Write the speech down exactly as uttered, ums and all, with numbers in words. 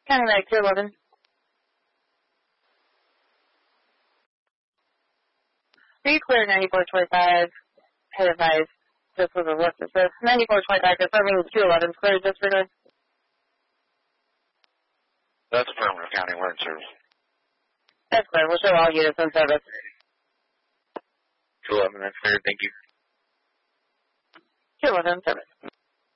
County Medic two eleven. Be clear ninety-four twenty-five. Head advised. This was a list that says ninety-four twenty-five confirming two eleven clear disregard. That's affirmative, County Alert Service. That's clear. We'll show all units in service. two eleven, that's clear. Thank you. two eleven service.